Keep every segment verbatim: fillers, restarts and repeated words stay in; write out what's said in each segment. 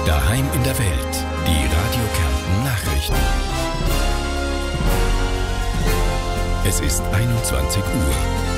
Daheim in der Welt. Die Radio Kärnten Nachrichten. Es ist einundzwanzig Uhr.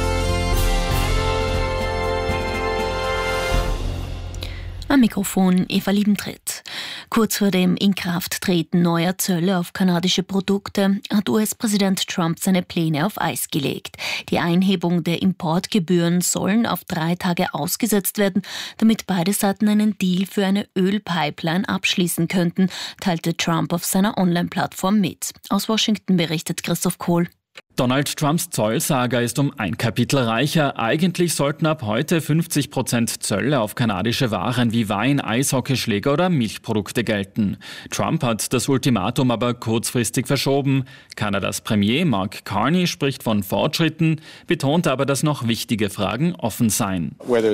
Am Mikrofon Eva Liebentritt. Kurz vor dem Inkrafttreten neuer Zölle auf kanadische Produkte hat U S-Präsident Trump seine Pläne auf Eis gelegt. Die Einhebung der Importgebühren sollen auf drei Tage ausgesetzt werden, damit beide Seiten einen Deal für eine Ölpipeline abschließen könnten, teilte Trump auf seiner Online-Plattform mit. Aus Washington berichtet Christoph Kohl. Donald Trumps Zollsaga ist um ein Kapitel reicher. Eigentlich sollten ab heute fünfzig Prozent Zölle auf kanadische Waren wie Wein, Eishockeyschläger oder Milchprodukte gelten. Trump hat das Ultimatum aber kurzfristig verschoben. Kanadas Premier Mark Carney spricht von Fortschritten, betont aber, dass noch wichtige Fragen offen seien.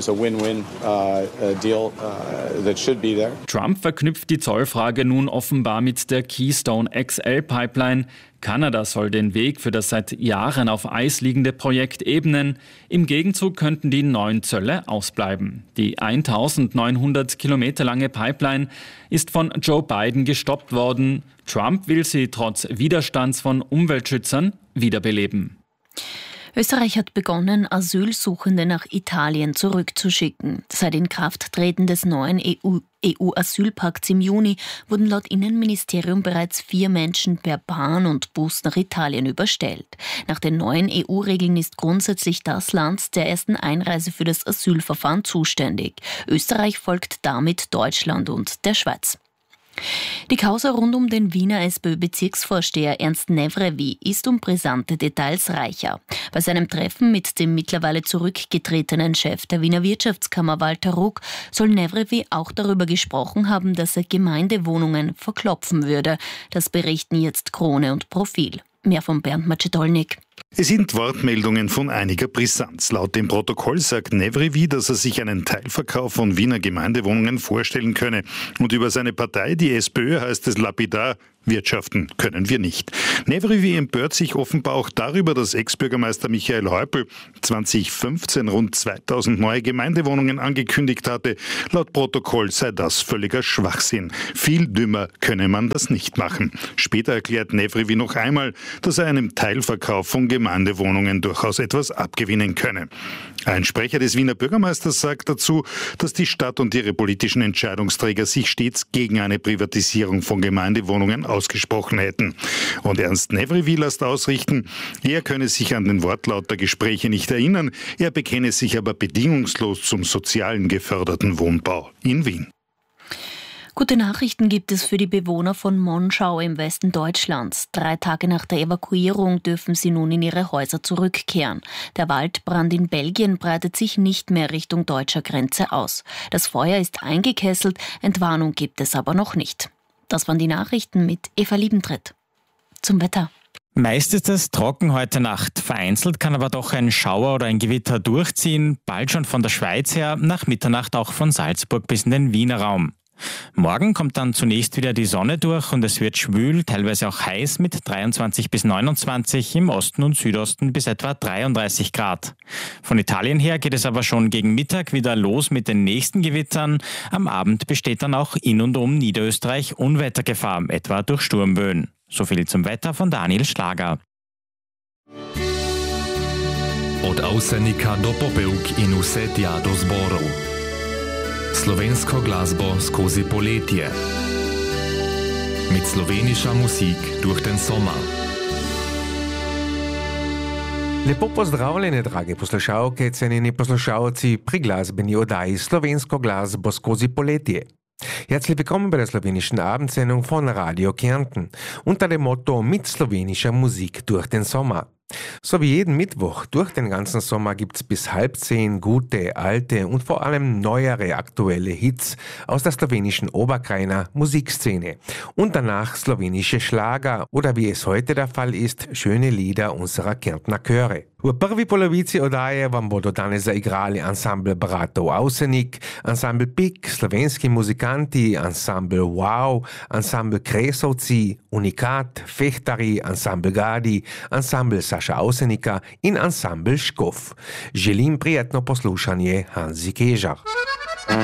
Trump verknüpft die Zollfrage nun offenbar mit der Keystone X L-Pipeline. Kanada soll den Weg für das seit Jahren auf Eis liegende Projekt ebnen. Im Gegenzug könnten die neuen Zölle ausbleiben. Die eintausendneunhundert Kilometer lange Pipeline ist von Joe Biden gestoppt worden. Trump will sie trotz Widerstands von Umweltschützern wiederbeleben. Österreich hat begonnen, Asylsuchende nach Italien zurückzuschicken. Seit Inkrafttreten des neuen E U-Asylpakts im Juni wurden laut Innenministerium bereits vier Menschen per Bahn und Bus nach Italien überstellt. Nach den neuen E U-Regeln ist grundsätzlich das Land der ersten Einreise für das Asylverfahren zuständig. Österreich folgt damit Deutschland und der Schweiz. Die Causa rund um den Wiener SPÖ-Bezirksvorsteher Ernst Nevrevi ist um brisante Details reicher. Bei seinem Treffen mit dem mittlerweile zurückgetretenen Chef der Wiener Wirtschaftskammer Walter Ruck soll Nevrevi auch darüber gesprochen haben, dass er Gemeindewohnungen verklopfen würde. Das berichten jetzt Krone und Profil. Mehr von Bernd Macedolnik. Es sind Wortmeldungen von einiger Brisanz. Laut dem Protokoll sagt Nevrevi, dass er sich einen Teilverkauf von Wiener Gemeindewohnungen vorstellen könne. Und über seine Partei, die SPÖ, heißt es lapidar: wirtschaften können wir nicht. Nevrevi empört sich offenbar auch darüber, dass Ex-Bürgermeister Michael Häupl zwanzig fünfzehn rund zweitausend neue Gemeindewohnungen angekündigt hatte. Laut Protokoll sei das völliger Schwachsinn. Viel dümmer könne man das nicht machen. Später erklärt Nevrevi noch einmal, dass er einem Teilverkauf von Gemeindewohnungen durchaus etwas abgewinnen könne. Ein Sprecher des Wiener Bürgermeisters sagt dazu, dass die Stadt und ihre politischen Entscheidungsträger sich stets gegen eine Privatisierung von Gemeindewohnungen ausgesprochen hätten. Und Ernst Nevrevi lässt ausrichten, er könne sich an den Wortlaut der Gespräche nicht erinnern, er bekenne sich aber bedingungslos zum sozialen geförderten Wohnbau in Wien. Gute Nachrichten gibt es für die Bewohner von Monschau im Westen Deutschlands. Drei Tage nach der Evakuierung dürfen sie nun in ihre Häuser zurückkehren. Der Waldbrand in Belgien breitet sich nicht mehr Richtung deutscher Grenze aus. Das Feuer ist eingekesselt, Entwarnung gibt es aber noch nicht. Das waren die Nachrichten mit Eva Liebentritt. Zum Wetter. Meist ist es trocken heute Nacht. Vereinzelt kann aber doch ein Schauer oder ein Gewitter durchziehen. Bald schon von der Schweiz her, nach Mitternacht auch von Salzburg bis in den Wiener Raum. Morgen kommt dann zunächst wieder die Sonne durch und es wird schwül, teilweise auch heiß mit dreiundzwanzig bis neunundzwanzig, im Osten und Südosten bis etwa dreiunddreißig Grad. Von Italien her geht es aber schon gegen Mittag wieder los mit den nächsten Gewittern. Am Abend besteht dann auch in und um Niederösterreich Unwettergefahr, etwa durch Sturmböen. So viel zum Wetter von Daniel Schlager. Od Ausenika do Popełk in Usetia do zboru. Slovensko glasbo skozi poletje. Mit slowenischer Musik durch den Sommer. Lepo pozdravljene, drage poslušalke, cenjeni poslušalci pri glasbeni oddaji Slovensko glasbo skozi poletje. Herzlich willkommen bei der slowenischen Abendsendung von Radio Kärnten unter dem Motto mit slowenischer Musik durch den Sommer. So wie jeden Mittwoch durch den ganzen Sommer gibt's bis halb zehn gute, alte und vor allem neuere aktuelle Hits aus der slowenischen Oberkrainer Musikszene und danach slowenische Schlager oder wie es heute der Fall ist, schöne Lieder unserer Kärntner Chöre. V prvi polovici oddaje vam bodo danes zaigrali ansambl bratov Avsenik, ansambl Pik, slovenski muzikanti, ansambl Wow, ansambl Kresovci, Unikat, Fehtari, ansambl Gadi, ansambl Saša Avsenika in ansambl Škof. Želim prijetno poslušanje Hansi Kežar.